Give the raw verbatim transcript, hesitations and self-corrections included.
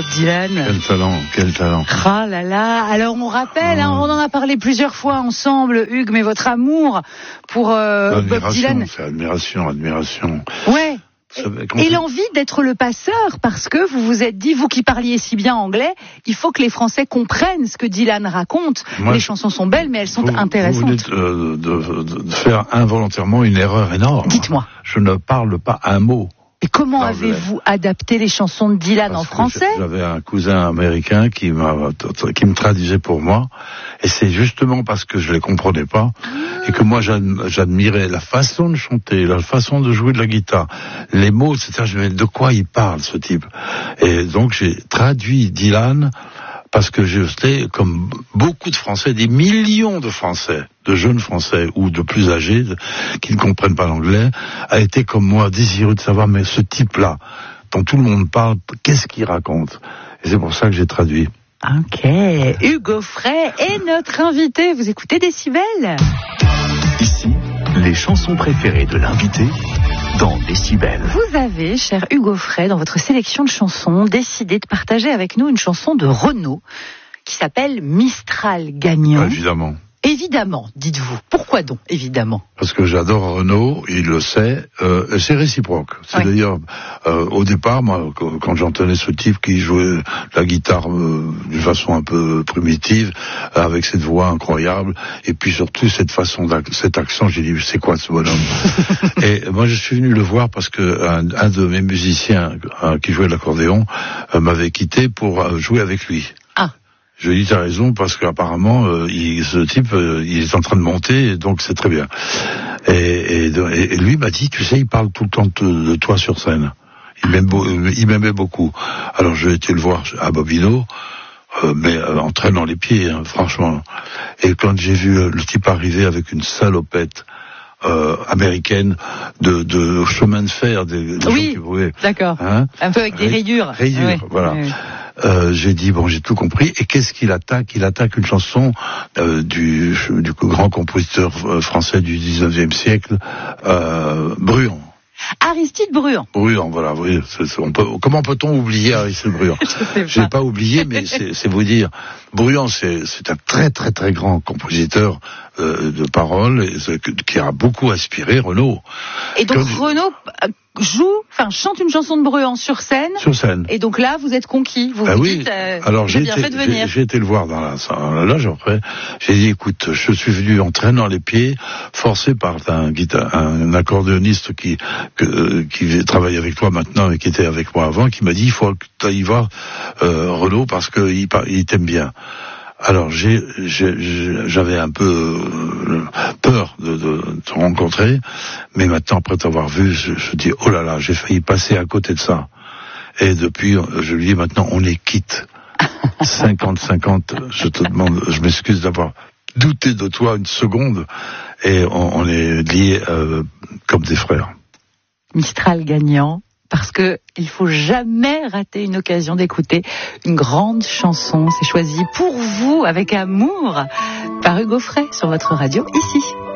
Bob Dylan. Quel talent, quel talent. Ah là là. Alors on rappelle, oh. hein, on en a parlé plusieurs fois ensemble, Hugues, mais votre amour pour euh, Bob Dylan. C'est admiration, admiration. Ouais. Et l'envie d'être le passeur, parce que vous vous êtes dit, vous qui parliez si bien anglais, il faut que les Français comprennent ce que Dylan raconte. Moi, les chansons sont belles, mais elles sont vous, intéressantes. Vous venez de, de, de, de faire involontairement une erreur énorme. Dites-moi. Je ne parle pas un mot. Et comment avez-vous adapté les chansons de Dylan Parce en français ? J'avais un cousin américain qui m'a, qui me traduisait pour moi, et c'est justement parce que je les comprenais pas, et que moi j'admirais la façon de chanter, la façon de jouer de la guitare, les mots, et cetera. Je me disais, de quoi il parle, ce type ? Et donc j'ai traduit Dylan, parce que j'étais, comme beaucoup de Français, des millions de Français, de jeunes Français ou de plus âgés, de, qui ne comprennent pas l'anglais, a été comme moi désireux de savoir, mais ce type-là, dont tout le monde parle, qu'est-ce qu'il raconte ? Et c'est pour ça que j'ai traduit. Ok, Hugues Aufray est notre invité. Vous écoutez Décibel ? Ici, les chansons préférées de l'invité dans Décibel. Vous avez, cher Hugues Aufray, dans votre sélection de chansons, décidé de partager avec nous une chanson de Renaud qui s'appelle Mistral gagnant. Ah, évidemment. Évidemment, dites-vous. Pourquoi donc, évidemment ? Parce que j'adore Renaud, il le sait, euh, c'est réciproque. C'est oui. D'ailleurs, euh, au départ, moi, quand j'entendais ce type qui jouait la guitare euh, d'une façon un peu primitive, euh, avec cette voix incroyable, et puis surtout cette façon, cet accent, j'ai dit, c'est quoi ce bonhomme ? Et moi, je suis venu le voir parce que un, un de mes musiciens euh, qui jouait l'accordéon euh, m'avait quitté pour euh, jouer avec lui. Je lui ai dit, t'as raison, parce qu'apparemment, euh, il, ce type, euh, il est en train de monter, donc c'est très bien. Et, et, et lui m'a dit, tu sais, il parle tout le temps de, de toi sur scène. Il m'aimait, beau, il m'aimait beaucoup. Alors j'ai été le voir à Bobino, euh, mais euh, en traînant les pieds, hein, franchement. Et quand j'ai vu euh, le type arriver avec une salopette euh, américaine de, de chemin de fer, des, des oui, gens qui voulaient, d'accord. Hein, un peu avec des rayures. Rayures, ouais, voilà. Ouais. Euh, j'ai dit bon, j'ai tout compris. Et qu'est-ce qu'il attaque ? Il attaque une chanson euh, du, du grand compositeur français du dix-neuvième siècle, euh, Bruand. Aristide Bruand. Bruand, voilà. Oui, c'est, c'est, on peut, comment peut-on oublier Aristide Bruand ? Je n'ai pas oublié, mais c'est, c'est vous dire. Bruand, c'est, c'est un très très très grand compositeur euh, de paroles et, qui a beaucoup inspiré Renaud. Et donc Quand Renaud joue, enfin chante une chanson de Bruand sur scène. Sur scène. Et donc là, vous êtes conquis. Vous ben vous oui. dites, euh, alors j'ai j'ai bien été, fait de venir. J'ai, j'ai été le voir dans la, dans la loge après. J'ai dit, écoute, je suis venu en traînant les pieds, forcé par un, guitare, un accordéoniste qui que, qui travaille avec toi maintenant et qui était avec moi avant, qui m'a dit, il faut que tu y vas, euh, Renaud, parce qu'il il t'aime bien. Alors j'ai, j'ai, j'avais un peu euh, peur de, de te rencontrer, mais maintenant après t'avoir vu, je, je dis oh là là, j'ai failli passer à côté de ça. Et depuis, je lui dis maintenant on est quitte. cinquante cinquante, je te demande, je m'excuse d'avoir douté de toi une seconde, et on, on est liés euh, comme des frères. Mistral gagnant. Parce que il faut jamais rater une occasion d'écouter une grande chanson. C'est choisi pour vous avec amour par Hugues Aufray sur votre radio ici.